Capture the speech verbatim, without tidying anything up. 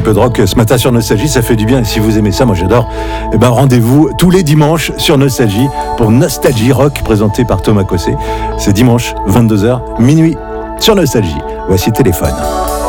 peu de rock ce matin sur Nostalgie, ça fait du bien. Et si vous aimez ça, moi j'adore. Eh ben rendez-vous tous les dimanches sur Nostalgie pour Nostalgie Rock présenté par Thomas Cossé. C'est dimanche vingt-deux heures minuit sur Nostalgie. Voici Téléphone.